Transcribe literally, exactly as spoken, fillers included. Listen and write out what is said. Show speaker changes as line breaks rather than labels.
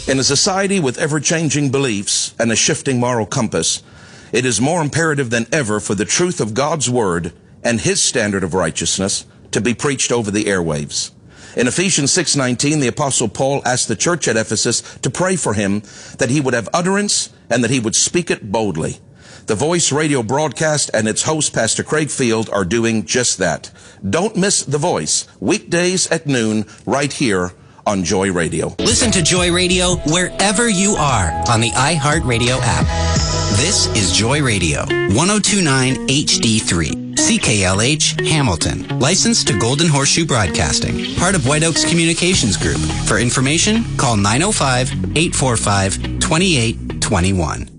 In a society with ever-changing beliefs and a shifting moral compass, it is more imperative than ever for the truth of God's Word and His standard of righteousness to be preached over the airwaves. In Ephesians six nineteen, the Apostle Paul asked the church at Ephesus to pray for him that he would have utterance and that he would speak it boldly. The Voice radio broadcast and its host, Pastor Craig Field, are doing just that. Don't miss The Voice, weekdays at noon, right here on Joy Radio.
Listen to Joy Radio wherever you are on the iHeartRadio app. This is Joy Radio, one oh two point nine H D three, C K L H, Hamilton. Licensed to Golden Horseshoe Broadcasting, part of White Oaks Communications Group. For information, call nine oh five, eight four five, two eight two one.